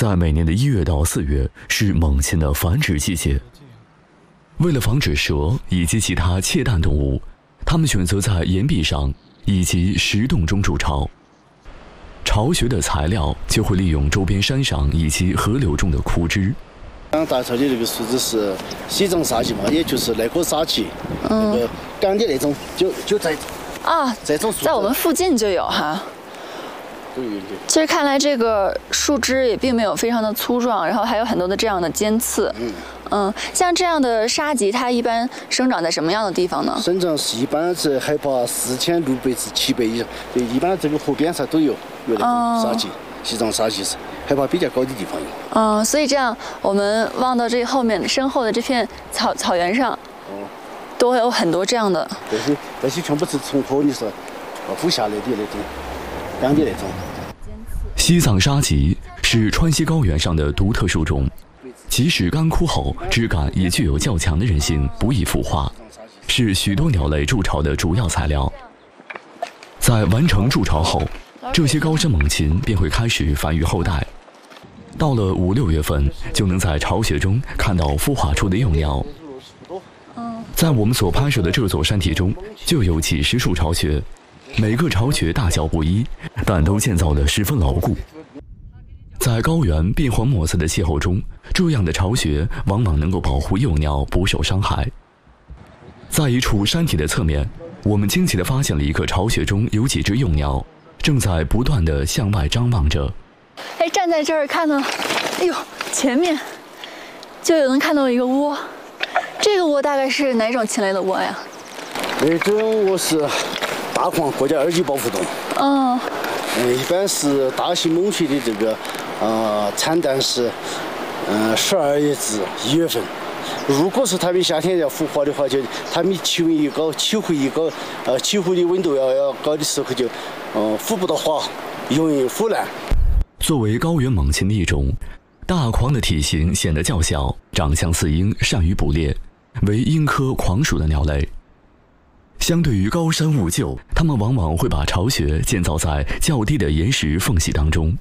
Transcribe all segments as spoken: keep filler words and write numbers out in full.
在每年的一月到四月是猛禽的繁殖季节。为了防止蛇以及其他窃蛋动物，它们选择在岩壁上以及石洞中筑巢。巢穴的材料就会利用周边山上以及河流中的枯枝。 刚打出的这个树枝是西藏沙棘嘛，也就是那棵沙棘，嗯、那个干的那种，就就在啊， 这种树在我们附近就有哈。 对对。 其实看来这个树枝也并没有非常的粗壮，然后还有很多的这样的尖刺。嗯。嗯，像这样的沙棘，它一般生长在什么样的地方呢？ 生长是一般是海拔四千六百至七百以上，对，一般这个河边上都有有那种沙棘，哦、西藏沙棘是海拔比较高的地方有。 嗯，所以这样我们望到这后面身后的这片草草原上，哦，都会有很多这样的。 这些这些全部是从河里是浮下来的那种干的那种。 西藏沙棘是川西高原上的独特树种。即使干枯后，枝干也具有较强的韧性，不易腐化，是许多鸟类筑巢的主要材料。在完成筑巢后，这些高山猛禽便会开始繁育后代。到了五六月份，就能在巢穴中看到孵化出的幼鸟。在我们所拍摄的这座山体中，就有几十处巢穴，每个巢穴大小不一，但都建造得十分牢固。在高原变幻莫测的气候中，这样的巢穴往往能够保护幼鸟不受伤害。在一处山体的侧面，我们惊奇地发现了一个巢穴中有几只幼鸟，正在不断地向外张望着。 哎，站在这儿看呢，哎呦，前面就有能看到一个窝。这个窝大概是哪种禽类的窝呀？ 那种窝是大黄国家二级保护动物。 嗯。 嗯，一般是大型猛禽的这个。呃，产蛋是，嗯、呃，十二月至一月份。如果是它们夏天要孵化的话，就它们气温一高，气候一高，呃，气候的温度要要高的时候就，呃，孵不到化，容易腐烂。 作为高原猛禽的一种，大狂的体型显得较小，长相似鹰，善于捕猎，为鹰科狂属的鸟类。相对于高山雾岫，它们往往会把巢穴建造在较低的岩石缝隙当中。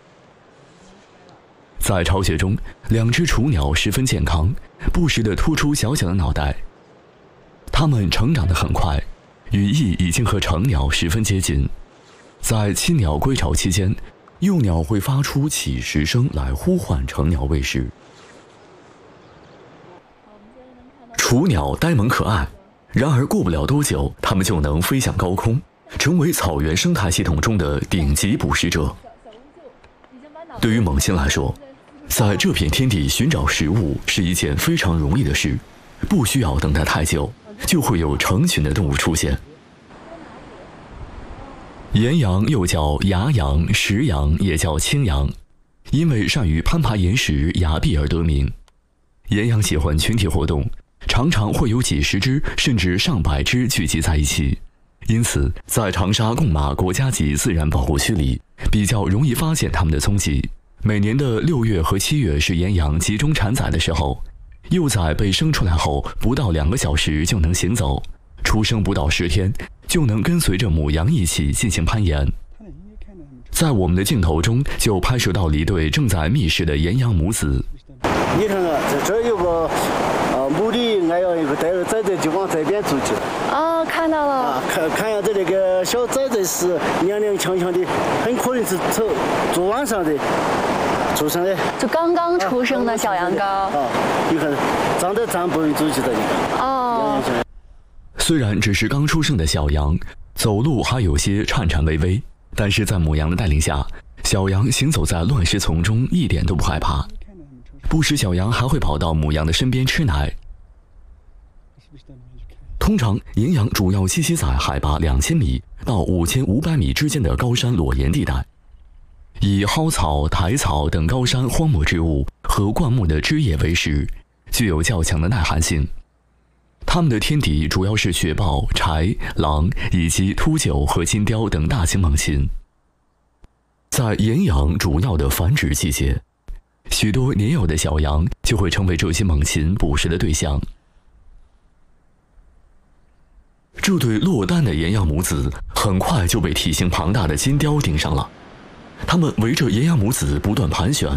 在巢穴中，两只雏鸟十分健康，不时地突出小小的脑袋。它们成长得很快，羽翼已经和成鸟十分接近。在亲鸟归巢期间，幼鸟会发出起食声来呼唤成鸟喂食。雏鸟呆萌可爱，然而过不了多久，它们就能飞向高空，成为草原生态系统中的顶级捕食者。对于猛禽来说，在这片天地寻找食物是一件非常容易的事，不需要等待太久，就会有成群的动物出现。岩羊又叫崖羊、石羊，也叫青羊，因为善于攀爬岩石、崖壁而得名。岩羊喜欢群体活动，常常会有几十只甚至上百只聚集在一起，因此在长沙贡马国家级自然保护区里，比较容易发现它们的踪迹。每年的六月和七月是岩羊集中产崽的时候，幼崽被生出来后不到两个小时就能行走，出生不到十天就能跟随着母羊一起进行攀岩。在我们的镜头中就拍摄到了一对正在觅食的岩羊母子。 你看啊，这这儿有个呃母的爱要一个带着崽崽就往这边走去。 哦，看到了。 啊，看看样子那个小崽崽是踉踉跄跄的，很可能是昨昨晚上的出生的。 就刚刚出生的小羊羔。 啊，你看长得咱不容易走起的。 哦。 虽然只是刚出生的小羊，走路还有些颤颤巍巍，但是在母羊的带领下，小羊行走在乱石丛中一点都不害怕。不时小羊还会跑到母羊的身边吃奶。通常岩羊主要栖息在海拔两千米到五千五百米之间的高山裸岩地带，以蒿草、苔草等高山荒漠植物和灌木的枝叶为食，具有较强的耐寒性。它们的天敌主要是雪豹、豺、狼以及秃鹫和金雕等大型猛禽。在岩羊主要的繁殖季节，许多年幼的小羊就会成为这些猛禽捕食的对象。这对落单的岩羊母子很快就被体型庞大的金雕盯上了，它们围着岩羊母子不断盘旋，